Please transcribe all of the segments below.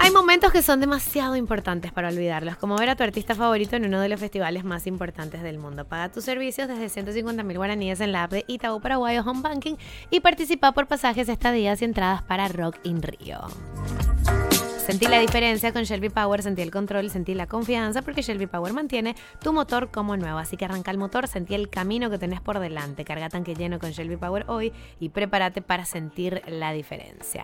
Hay momentos que son demasiado importantes para olvidarlos, como ver a tu artista favorito en uno de los festivales más importantes del mundo. Paga tus servicios desde 150.000 guaraníes en la app de Itaú Paraguay o Home Banking y participa por pasajes, estadías y entradas para Rock in Rio. Sentí la diferencia con Shelby Power, sentí el control, sentí la confianza porque Shelby Power mantiene tu motor como nuevo. Así que arranca el motor, sentí el camino que tenés por delante. Carga tanque lleno con Shelby Power hoy y prepárate para sentir la diferencia.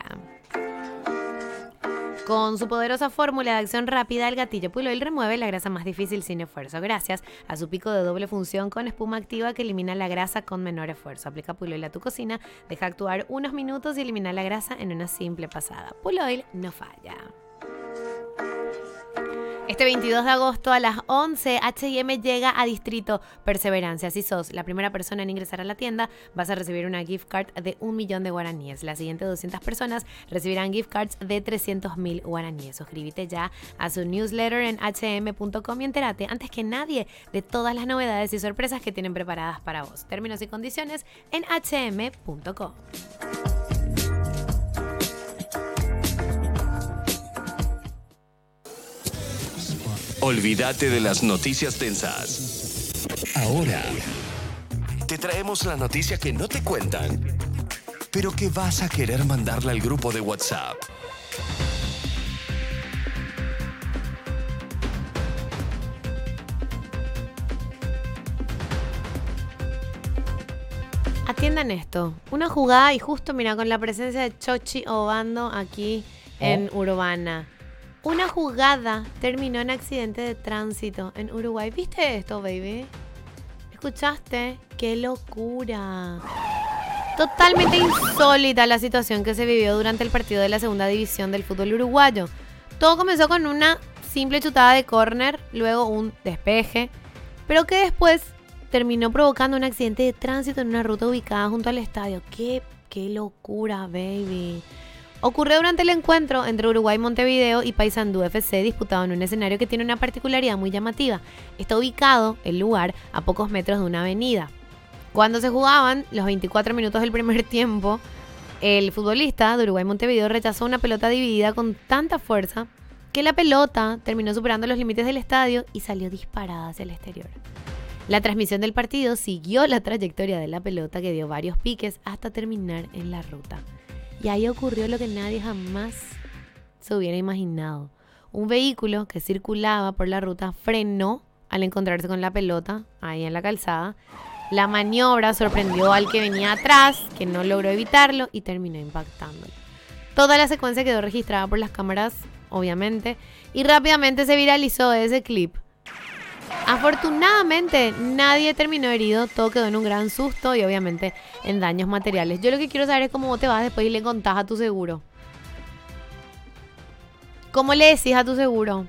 Con su poderosa fórmula de acción rápida, el gatillo Pull Oil remueve la grasa más difícil sin esfuerzo, gracias a su pico de doble función con espuma activa que elimina la grasa con menor esfuerzo. Aplica Pull Oil a tu cocina, deja actuar unos minutos y elimina la grasa en una simple pasada. Pull Oil no falla. Este 22 de agosto a las 11, H&M llega a Distrito Perseverancia. Si sos la primera persona en ingresar a la tienda, vas a recibir una gift card de 1.000.000 de guaraníes. Las siguientes 200 personas recibirán gift cards de 300.000 guaraníes. Suscríbete ya a su newsletter en hm.com y entérate antes que nadie de todas las novedades y sorpresas que tienen preparadas para vos. Términos y condiciones en hm.com. Olvídate de las noticias densas. Ahora te traemos la noticia que no te cuentan, pero que vas a querer mandarla al grupo de WhatsApp. Atiendan esto. Una jugada y justo, mira, con la presencia de Chochi Obando aquí en Urbana. Una jugada terminó en accidente de tránsito en Uruguay. ¿Viste esto, baby? ¿Escuchaste? ¡Qué locura! Totalmente insólita la situación que se vivió durante el partido de la segunda división del fútbol uruguayo. Todo comenzó con una simple chutada de córner, luego un despeje, pero que después terminó provocando un accidente de tránsito en una ruta ubicada junto al estadio. ¡Qué locura, baby! Ocurrió durante el encuentro entre Uruguay Montevideo y Paysandú FC, disputado en un escenario que tiene una particularidad muy llamativa. Está ubicado el lugar a pocos metros de una avenida. Cuando se jugaban los 24 minutos del primer tiempo, el futbolista de Uruguay Montevideo rechazó una pelota dividida con tanta fuerza que la pelota terminó superando los límites del estadio y salió disparada hacia el exterior. La transmisión del partido siguió la trayectoria de la pelota, que dio varios piques hasta terminar en la ruta. Y ahí ocurrió lo que nadie jamás se hubiera imaginado. Un vehículo que circulaba por la ruta frenó al encontrarse con la pelota ahí en la calzada. La maniobra sorprendió al que venía atrás, que no logró evitarlo y terminó impactándolo. Toda la secuencia quedó registrada por las cámaras, obviamente, y rápidamente se viralizó ese clip. Afortunadamente nadie terminó herido, todo quedó en un gran susto y obviamente en daños materiales. Yo lo que quiero saber es cómo te vas después y le contás a tu seguro. ¿Cómo le decís a tu seguro?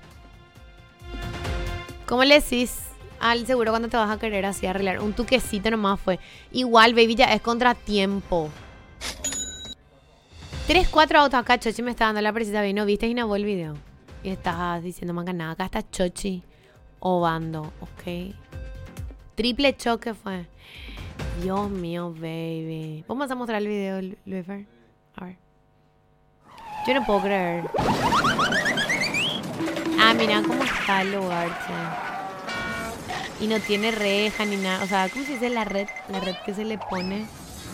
¿Cómo le decís al seguro cuando te vas a querer así arreglar? Un tuquecito nomás fue. Igual, baby, ya es contratiempo. 3, 4 autos acá. Chochi me está dando la precisa. ¿No viste y no el video? Y estás diciendo manganada. Acá está Chochi Obando, ok. Triple choque fue. Dios mío, baby. ¿Vamos a mostrar el video, Luifer? A ver. Yo no puedo creer. Ah, mira cómo está el lugar, che. Y no tiene reja ni nada. O sea, ¿cómo se dice la red? La red que se le pone.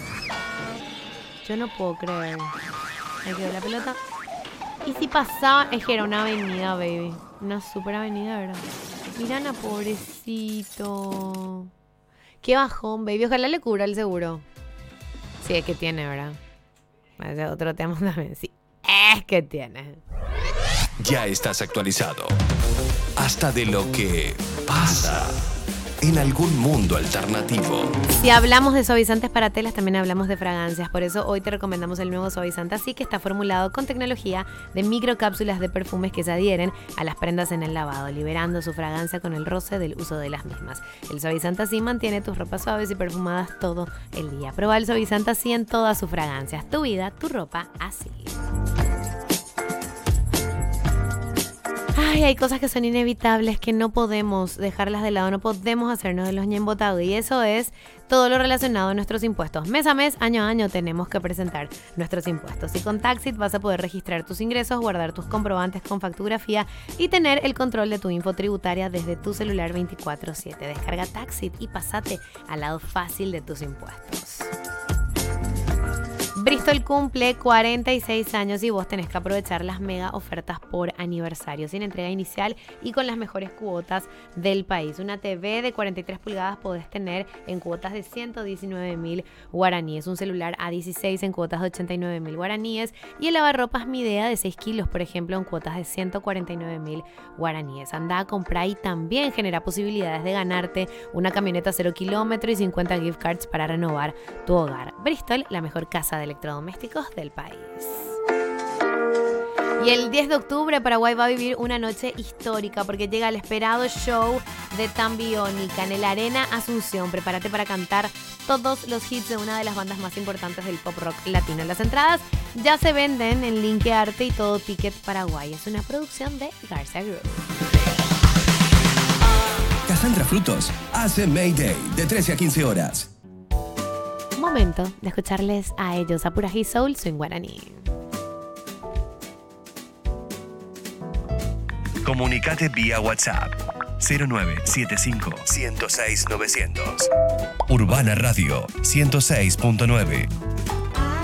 Yo no puedo creer. Ahí quedó la pelota. Y si pasaba, es que era una avenida, baby. Una super avenida, ¿verdad? Mirana, pobrecito. Qué bajón, baby. Ojalá le cubra el seguro. Sí, es que tiene, ¿verdad? Ese es otro tema también. Sí, es que tiene. Ya estás actualizado. Hasta de lo que pasa en algún mundo alternativo. Si hablamos de suavizantes para telas, también hablamos de fragancias. Por eso hoy te recomendamos el nuevo suavizante Así, que está formulado con tecnología de microcápsulas de perfumes que se adhieren a las prendas en el lavado, liberando su fragancia con el roce del uso de las mismas. El suavizante Así mantiene tus ropas suaves y perfumadas todo el día. Prueba el suavizante Así en todas sus fragancias. Tu vida, tu ropa, así. Ay, hay cosas que son inevitables, que no podemos dejarlas de lado, no podemos hacernos de los ñembotados. Y eso es todo lo relacionado a nuestros impuestos. Mes a mes, año a año, tenemos que presentar nuestros impuestos. Y con Taxit vas a poder registrar tus ingresos, guardar tus comprobantes con factografía y tener el control de tu info tributaria desde tu celular 24/7. Descarga Taxit y pasate al lado fácil de tus impuestos. Bristol cumple 46 años y vos tenés que aprovechar las mega ofertas por aniversario, sin entrega inicial y con las mejores cuotas del país. Una TV de 43 pulgadas podés tener en cuotas de 119.000 guaraníes, un celular A16 en cuotas de 89.000 guaraníes y el lavarropas Midea de 6 kilos, por ejemplo, en cuotas de 149.000 guaraníes. Anda a comprar y también genera posibilidades de ganarte una camioneta 0 kilómetro y 50 gift cards para renovar tu hogar. Bristol, la mejor casa de electrodomésticos del país. Y el 10 de octubre Paraguay va a vivir una noche histórica porque llega el esperado show de Tambiónica en el Arena Asunción. Prepárate para cantar todos los hits de una de las bandas más importantes del pop rock latino. Las entradas ya se venden en Linkearte y Todo Ticket Paraguay. Es una producción de Garza Group. Cassandra Frutos hace Mayday de 13 a 15 horas. Momento de escucharles a ellos, a Purají Soul, Swing Guaraní. Comunicate vía WhatsApp 0975 106 900. Urbana Radio 106.9.